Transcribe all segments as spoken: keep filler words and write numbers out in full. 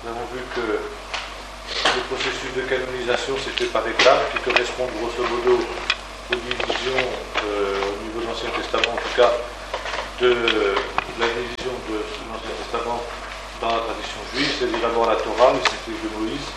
Nous avons vu que le processus de canonisation s'est fait par étapes qui correspondent grosso modo aux divisions euh, au niveau de l'Ancien Testament, en tout cas de la division de l'Ancien Testament dans la tradition juive, c'est-à-dire d'abord la Torah, les cinq livres de Moïse,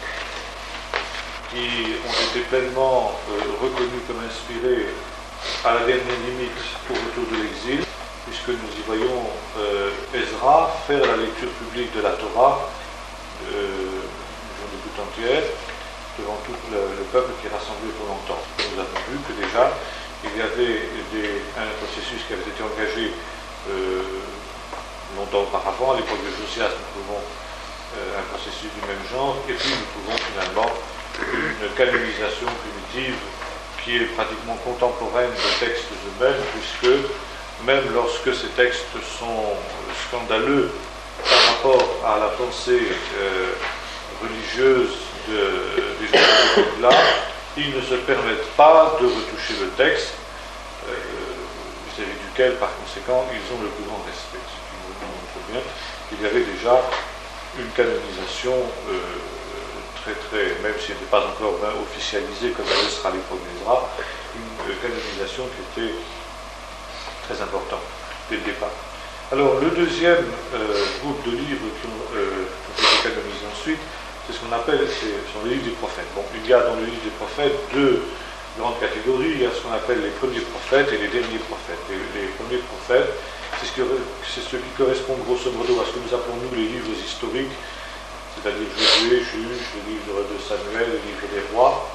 qui ont été pleinement euh, reconnus comme inspirés à la dernière limite au retour de l'exil, puisque nous y voyons euh, Ezra faire la lecture publique de la Torah euh, une journée toute entière devant tout le, le peuple qui est rassemblé pour longtemps. Nous avons vu que déjà il y avait des, un processus qui avait été engagé euh, longtemps auparavant. À l'époque de Josias, nous trouvons euh, un processus du même genre, et puis nous trouvons finalement une canonisation primitive qui est pratiquement contemporaine des textes eux-mêmes, puisque même lorsque ces textes sont scandaleux par rapport à la pensée euh, religieuse de, des gens de cette époque-là, ils ne se permettent pas de retoucher le texte, euh, vis-à-vis duquel, par conséquent, ils ont le plus grand respect. Ce qui nous montre bien qu'il y avait déjà une canonisation euh, très très, même si elle n'était pas encore ben, officialisée comme elle sera à l'époque d'Ezra, une euh, canonisation qui était très importante dès le départ. Alors le deuxième euh, groupe de livres qui ont, euh, qui ont été canonisés ensuite, c'est ce qu'on appelle, ce sont les livres des prophètes. Bon, il y a dans le livre des prophètes deux grandes catégories. Il y a ce qu'on appelle les premiers prophètes et les derniers prophètes. Les, les premiers prophètes, c'est ce, c'est ce qui correspond grosso modo à ce que nous appelons nous les livres historiques, c'est-à-dire Josué, Juge, le livre de Samuel, le livre des rois,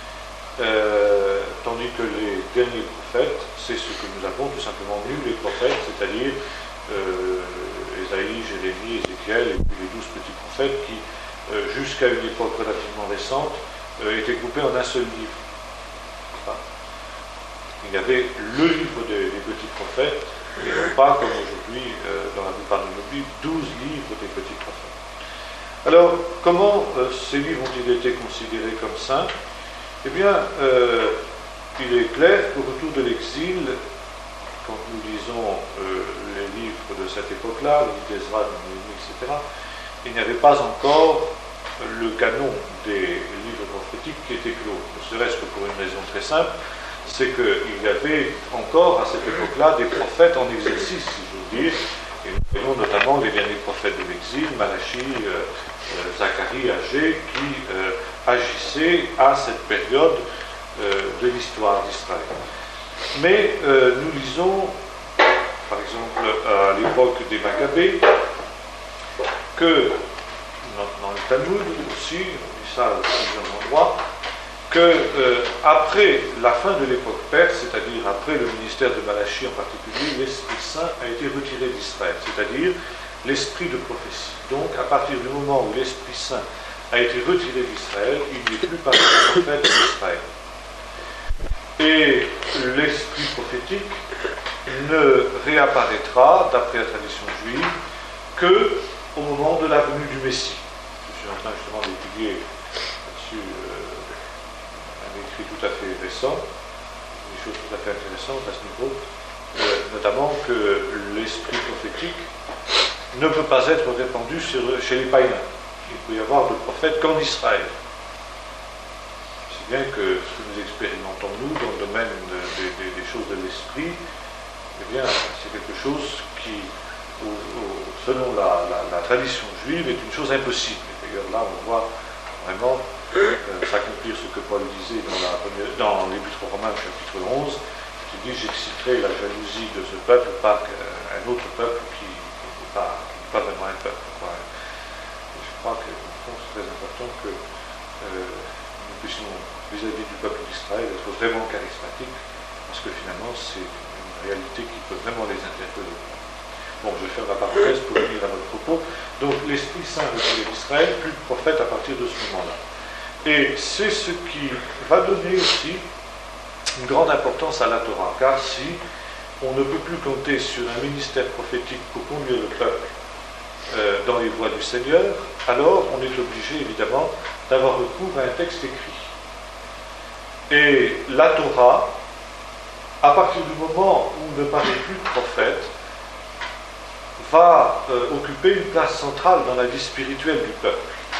euh, tandis que les derniers prophètes, c'est ce que nous avons tout simplement lu, les prophètes, c'est-à-dire euh, Ésaïe, Jérémie, Ézéchiel, et puis les douze petits prophètes qui, euh, jusqu'à une époque relativement récente, euh, étaient groupés en un seul livre. Enfin, il y avait le livre des, des petits prophètes, et non pas, comme aujourd'hui, euh, dans la plupart de nos Bibles, douze livres des petits prophètes. Alors, comment euh, ces livres ont-ils été considérés comme saints? Eh bien, euh, il est clair qu'au retour de l'exil, quand nous lisons euh, les livres de cette époque-là, les livres d'Ezra, de Néhémie, et cetera, il n'y avait pas encore le canon des livres prophétiques qui était clos. Ne serait-ce que pour une raison très simple, c'est qu'il y avait encore à cette époque-là des prophètes en exercice, si j'ose dire, et nous voyons notamment les derniers prophètes de l'exil, Malachie, euh, euh, Zacharie, Agé, qui euh, agissaient à cette période euh, de l'histoire d'Israël. Mais euh, nous lisons, par exemple, à l'époque des Maccabées, que, dans, dans le Talmud aussi, on dit ça à plusieurs endroits, que euh, après la fin de l'époque perse, c'est-à-dire après le ministère de Malachie en particulier, l'Esprit Saint a été retiré d'Israël, c'est-à-dire l'esprit de prophétie. Donc, à partir du moment où l'Esprit Saint a été retiré d'Israël, il n'est plus parmi les prophètes d'Israël. Et l'esprit prophétique ne réapparaîtra, d'après la tradition juive, que au moment de la venue du Messie. Je suis en train justement d'étudier là-dessus euh, un écrit tout à fait récent, des choses tout à fait intéressantes à ce niveau, euh, notamment que l'esprit prophétique ne peut pas être répandu sur, chez les païens. Il peut y avoir de prophètes qu'en Israël. Si bien que ce que nous expérimentons, nous, dans le domaine de, de, de, des choses de l'esprit, eh bien, c'est quelque chose qui, au, au, selon la, la, la tradition juive, est une chose impossible. Et d'ailleurs, là, on voit vraiment euh, s'accomplir ce que Paul disait dans, la première, dans l'Épître aux Romains, chapitre onze, qui dit « J'exciterai la jalousie de ce peuple par un autre peuple qui n'est pas, pas vraiment un peuple. » Et je crois que, au fond, c'est très important que euh, nous puissions, vis-à-vis du peuple d'Israël, être vraiment charismatiques, parce que finalement, c'est une réalité qui peut vraiment les interpeller. Bon, je vais faire la parenthèse pour venir à notre propos. Donc, l'Esprit Saint retiré d'Israël, plus de prophète à partir de ce moment-là. Et c'est ce qui va donner aussi une grande importance à la Torah, car si on ne peut plus compter sur un ministère prophétique pour conduire le peuple euh, dans les voies du Seigneur, alors on est obligé évidemment d'avoir recours à un texte écrit. Et la Torah, à partir du moment où ne paraît plus de prophète, va euh, occuper une place centrale dans la vie spirituelle du peuple.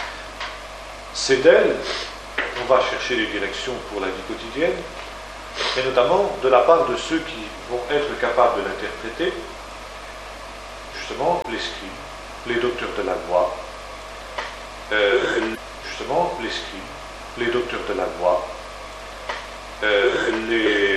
c'est d'elle qu'on va chercher les directions pour la vie quotidienne, et notamment de la part de ceux qui vont être capables de l'interpréter, justement les scribes, les docteurs de la loi, euh, justement les scribes, les docteurs de la loi, euh, les